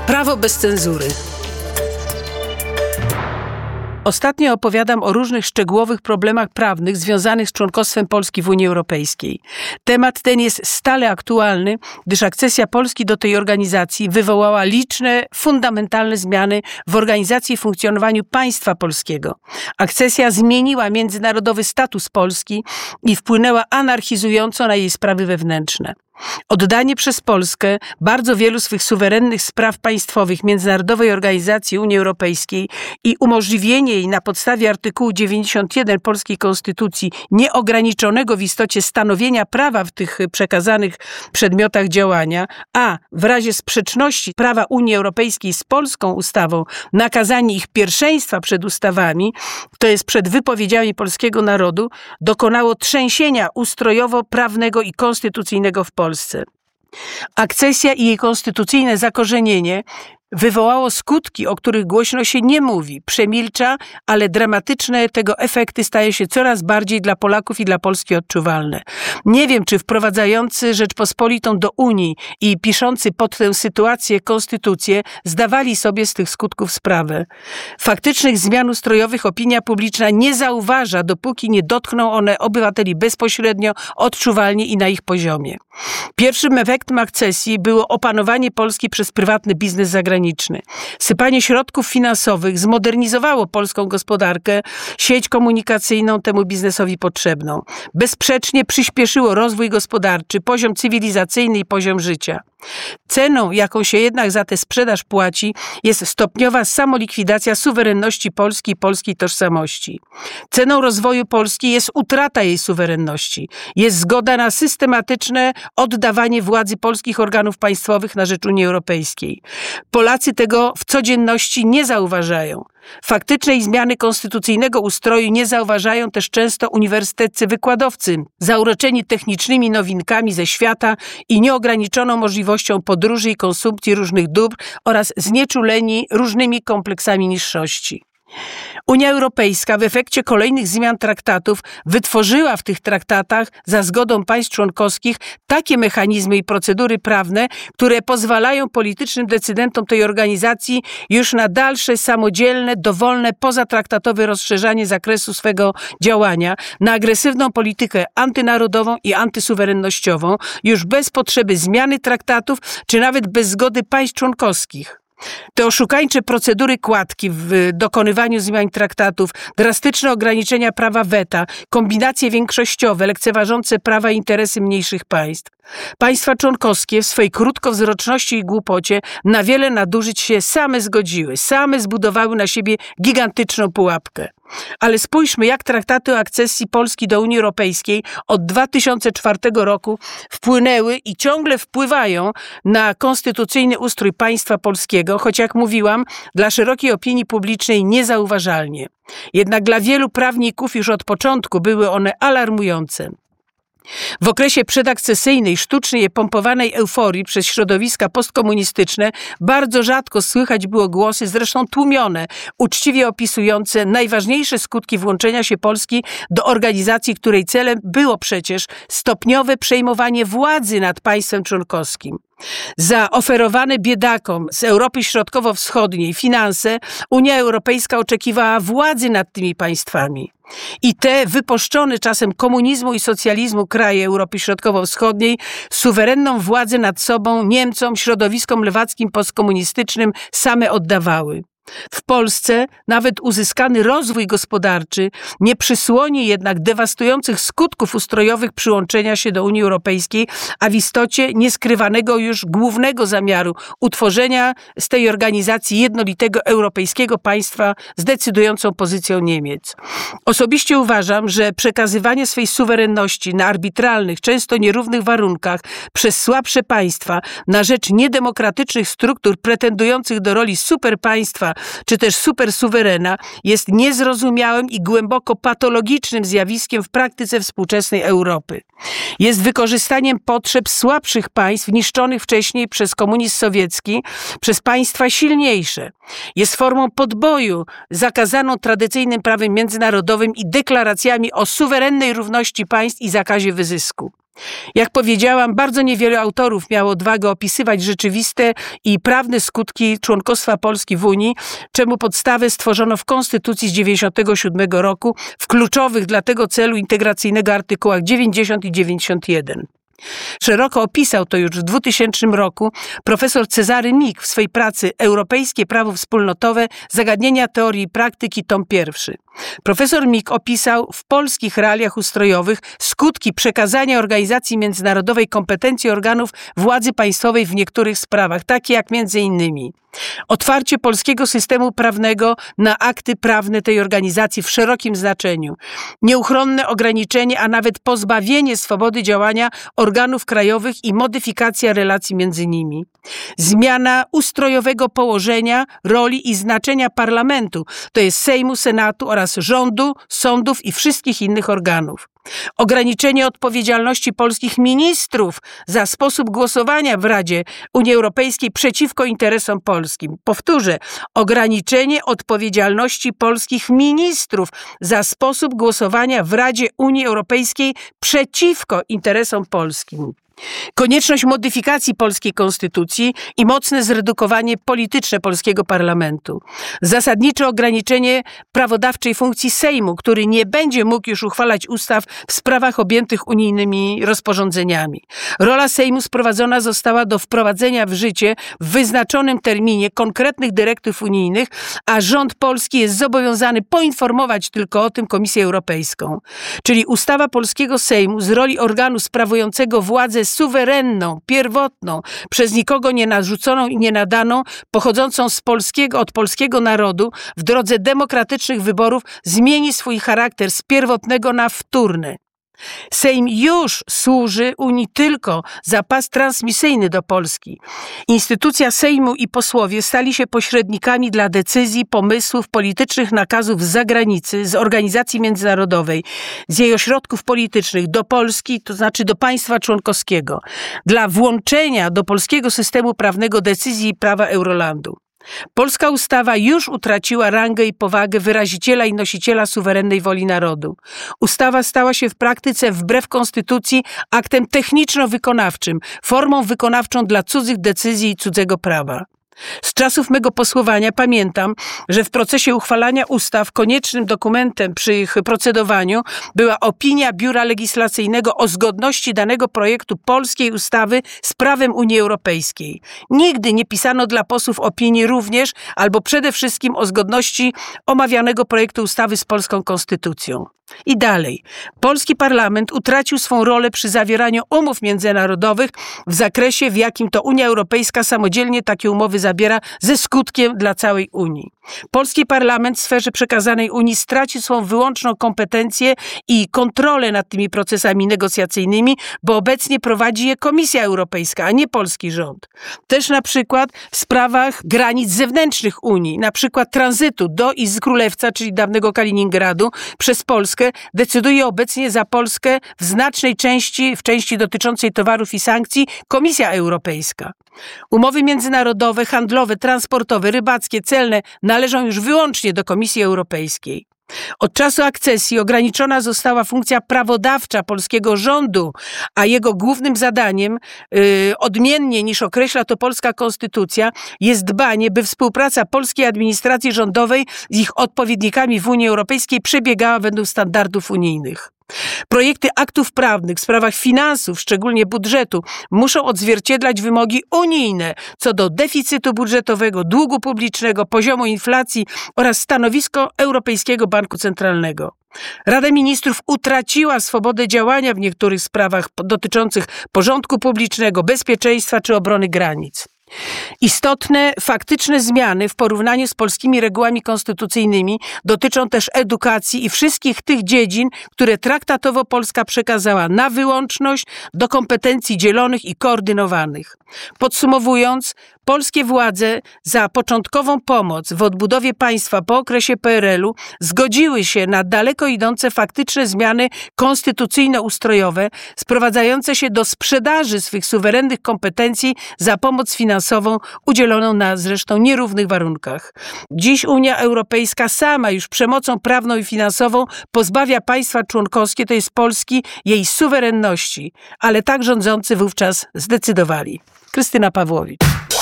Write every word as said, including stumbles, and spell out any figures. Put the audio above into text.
Prawo bez cenzury. Ostatnio opowiadam o różnych szczegółowych problemach prawnych związanych z członkostwem Polski w Unii Europejskiej. Temat ten jest stale aktualny, gdyż akcesja Polski do tej organizacji wywołała liczne, fundamentalne zmiany w organizacji i funkcjonowaniu państwa polskiego. Akcesja zmieniła międzynarodowy status Polski i wpłynęła anarchizująco na jej sprawy wewnętrzne. Oddanie przez Polskę bardzo wielu swych suwerennych spraw państwowych Międzynarodowej Organizacji Unii Europejskiej i umożliwienie jej na podstawie artykułu dziewięćdziesiątego pierwszego polskiej konstytucji nieograniczonego w istocie stanowienia prawa w tych przekazanych przedmiotach działania, a w razie sprzeczności prawa Unii Europejskiej z polską ustawą nakazanie ich pierwszeństwa przed ustawami, to jest przed wypowiedziami polskiego narodu, dokonało trzęsienia ustrojowo-prawnego i konstytucyjnego w Polsce. Polsce. Akcesja i jej konstytucyjne zakorzenienie wywołało skutki, o których głośno się nie mówi, przemilcza, ale dramatyczne tego efekty stają się coraz bardziej dla Polaków i dla Polski odczuwalne. Nie wiem, czy wprowadzający Rzeczpospolitą do Unii i piszący pod tę sytuację konstytucję zdawali sobie z tych skutków sprawę. Faktycznych zmian ustrojowych opinia publiczna nie zauważa, dopóki nie dotkną one obywateli bezpośrednio, odczuwalnie i na ich poziomie. Pierwszym efektem akcesji było opanowanie Polski przez prywatny biznes zagraniczny. Sypanie środków finansowych zmodernizowało polską gospodarkę, sieć komunikacyjną temu biznesowi potrzebną. Bezsprzecznie przyspieszyło rozwój gospodarczy, poziom cywilizacyjny i poziom życia. Ceną, jaką się jednak za tę sprzedaż płaci, jest stopniowa samolikwidacja suwerenności Polski i polskiej tożsamości. Ceną rozwoju Polski jest utrata jej suwerenności. Jest zgoda na systematyczne oddawanie władzy polskich organów państwowych na rzecz Unii Europejskiej. Polacy tego w codzienności nie zauważają. Faktycznej zmiany konstytucyjnego ustroju nie zauważają też często uniwersyteccy wykładowcy, zauroczeni technicznymi nowinkami ze świata i nieograniczoną możliwością podróży i konsumpcji różnych dóbr oraz znieczuleni różnymi kompleksami niższości. Unia Europejska w efekcie kolejnych zmian traktatów wytworzyła w tych traktatach za zgodą państw członkowskich takie mechanizmy i procedury prawne, które pozwalają politycznym decydentom tej organizacji już na dalsze, samodzielne, dowolne, pozatraktatowe rozszerzanie zakresu swego działania, na agresywną politykę antynarodową i antysuwerennościową, już bez potrzeby zmiany traktatów, czy nawet bez zgody państw członkowskich. Te oszukańcze procedury kładki w dokonywaniu zmian traktatów, drastyczne ograniczenia prawa weta, kombinacje większościowe lekceważące prawa i interesy mniejszych państw. Państwa członkowskie w swej krótkowzroczności i głupocie na wiele nadużyć się same zgodziły, same zbudowały na siebie gigantyczną pułapkę. Ale spójrzmy, jak traktaty o akcesji Polski do Unii Europejskiej od dwa tysiące czwartego roku wpłynęły i ciągle wpływają na konstytucyjny ustrój państwa polskiego, choć jak mówiłam, dla szerokiej opinii publicznej niezauważalnie. Jednak dla wielu prawników już od początku były one alarmujące. W okresie przedakcesyjnej, sztucznie pompowanej euforii przez środowiska postkomunistyczne bardzo rzadko słychać było głosy, zresztą tłumione, uczciwie opisujące najważniejsze skutki włączenia się Polski do organizacji, której celem było przecież stopniowe przejmowanie władzy nad państwem członkowskim. Za oferowane biedakom z Europy Środkowo-Wschodniej finanse Unia Europejska oczekiwała władzy nad tymi państwami. I te wypuszczone czasem komunizmu i socjalizmu kraje Europy Środkowo-Wschodniej suwerenną władzę nad sobą Niemcom, środowiskom lewackim postkomunistycznym same oddawały. W Polsce nawet uzyskany rozwój gospodarczy nie przysłoni jednak dewastujących skutków ustrojowych przyłączenia się do Unii Europejskiej, a w istocie nieskrywanego już głównego zamiaru utworzenia z tej organizacji jednolitego europejskiego państwa z decydującą pozycją Niemiec. Osobiście uważam, że przekazywanie swej suwerenności na arbitralnych, często nierównych warunkach przez słabsze państwa na rzecz niedemokratycznych struktur pretendujących do roli superpaństwa czy też supersuwerena jest niezrozumiałym i głęboko patologicznym zjawiskiem w praktyce współczesnej Europy. Jest wykorzystaniem potrzeb słabszych państw niszczonych wcześniej przez komunizm sowiecki, przez państwa silniejsze. Jest formą podboju zakazaną tradycyjnym prawem międzynarodowym i deklaracjami o suwerennej równości państw i zakazie wyzysku. Jak powiedziałam, bardzo niewiele autorów miało odwagę opisywać rzeczywiste i prawne skutki członkostwa Polski w Unii, czemu podstawę stworzono w Konstytucji z dziewięćdziesiątego siódmego roku w kluczowych dla tego celu integracyjnego artykułach dziewięćdziesiąt i dziewięćdziesiąt jeden. Szeroko opisał to już w dwutysięcznym roku profesor Cezary Mick w swej pracy Europejskie prawo wspólnotowe, zagadnienia teorii i praktyki, tom pierwszy. Profesor Mick opisał w polskich realiach ustrojowych skutki przekazania organizacji międzynarodowej kompetencji organów władzy państwowej w niektórych sprawach, takie jak między innymi otwarcie polskiego systemu prawnego na akty prawne tej organizacji w szerokim znaczeniu, nieuchronne ograniczenie, a nawet pozbawienie swobody działania organów krajowych i modyfikacja relacji między nimi, zmiana ustrojowego położenia, roli i znaczenia parlamentu, to jest Sejmu, Senatu oraz rządu, sądów i wszystkich innych organów. Ograniczenie odpowiedzialności polskich ministrów za sposób głosowania w Radzie Unii Europejskiej przeciwko interesom polskim. Powtórzę, ograniczenie odpowiedzialności polskich ministrów za sposób głosowania w Radzie Unii Europejskiej przeciwko interesom polskim. Konieczność modyfikacji polskiej konstytucji i mocne zredukowanie polityczne polskiego parlamentu. Zasadnicze ograniczenie prawodawczej funkcji Sejmu, który nie będzie mógł już uchwalać ustaw w sprawach objętych unijnymi rozporządzeniami. Rola Sejmu sprowadzona została do wprowadzenia w życie w wyznaczonym terminie konkretnych dyrektyw unijnych, a rząd polski jest zobowiązany poinformować tylko o tym Komisję Europejską. Czyli ustawa polskiego Sejmu z roli organu sprawującego władzę suwerenną, pierwotną, przez nikogo nie narzuconą i nie nadaną, pochodzącą z polskiego, od polskiego narodu w drodze demokratycznych wyborów zmieni swój charakter z pierwotnego na wtórny. Sejm już służy Unii tylko za pas transmisyjny do Polski. Instytucja Sejmu i posłowie stali się pośrednikami dla decyzji, pomysłów, politycznych nakazów z zagranicy, z organizacji międzynarodowej, z jej ośrodków politycznych do Polski, to znaczy do państwa członkowskiego, dla włączenia do polskiego systemu prawnego decyzji i prawa Eurolandu. Polska ustawa już utraciła rangę i powagę wyraziciela i nosiciela suwerennej woli narodu. Ustawa stała się w praktyce wbrew konstytucji aktem techniczno-wykonawczym, formą wykonawczą dla cudzych decyzji i cudzego prawa. Z czasów mego posłowania pamiętam, że w procesie uchwalania ustaw koniecznym dokumentem przy ich procedowaniu była opinia Biura Legislacyjnego o zgodności danego projektu polskiej ustawy z prawem Unii Europejskiej. Nigdy nie pisano dla posłów opinii również albo przede wszystkim o zgodności omawianego projektu ustawy z polską konstytucją. I dalej. Polski parlament utracił swą rolę przy zawieraniu umów międzynarodowych w zakresie, w jakim to Unia Europejska samodzielnie takie umowy zabiera ze skutkiem dla całej Unii. Polski parlament w sferze przekazanej Unii stracił swą wyłączną kompetencję i kontrolę nad tymi procesami negocjacyjnymi, bo obecnie prowadzi je Komisja Europejska, a nie polski rząd. Też na przykład w sprawach granic zewnętrznych Unii, na przykład tranzytu do i z Królewca, czyli dawnego Kaliningradu, przez Polskę, decyduje obecnie za Polskę w znacznej części, w części dotyczącej towarów i sankcji, Komisja Europejska. Umowy międzynarodowe, handlowe, transportowe, rybackie, celne należą już wyłącznie do Komisji Europejskiej. Od czasu akcesji ograniczona została funkcja prawodawcza polskiego rządu, a jego głównym zadaniem, yy, odmiennie niż określa to polska konstytucja, jest dbanie, by współpraca polskiej administracji rządowej z ich odpowiednikami w Unii Europejskiej przebiegała według standardów unijnych. Projekty aktów prawnych w sprawach finansów, szczególnie budżetu, muszą odzwierciedlać wymogi unijne co do deficytu budżetowego, długu publicznego, poziomu inflacji oraz stanowisko Europejskiego Banku Centralnego. Rada Ministrów utraciła swobodę działania w niektórych sprawach dotyczących porządku publicznego, bezpieczeństwa czy obrony granic. Istotne, faktyczne zmiany w porównaniu z polskimi regułami konstytucyjnymi dotyczą też edukacji i wszystkich tych dziedzin, które traktatowo Polska przekazała na wyłączność do kompetencji dzielonych i koordynowanych. Podsumowując, polskie władze za początkową pomoc w odbudowie państwa po okresie P R L u zgodziły się na daleko idące faktyczne zmiany konstytucyjno-ustrojowe sprowadzające się do sprzedaży swych suwerennych kompetencji za pomoc finansową udzieloną na zresztą nierównych warunkach. Dziś Unia Europejska sama już przemocą prawną i finansową pozbawia państwa członkowskie, to jest Polski, jej suwerenności, ale tak rządzący wówczas zdecydowali. Krystyna Pawłowicz.